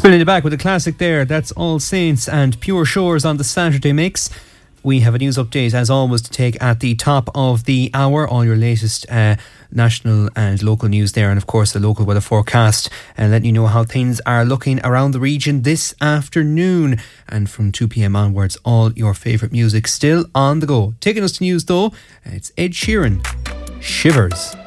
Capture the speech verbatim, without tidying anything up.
Spilling it back with a classic there. That's All Saints and Pure Shores on the Saturday mix. We have a news update as always to take at the top of the hour. All your latest uh, national and local news there, and of course the local weather forecast, and letting you know how things are looking around the region this afternoon. And from two p.m. onwards, all your favourite music still on the go. Taking us to news though, it's Ed Sheeran, Shivers.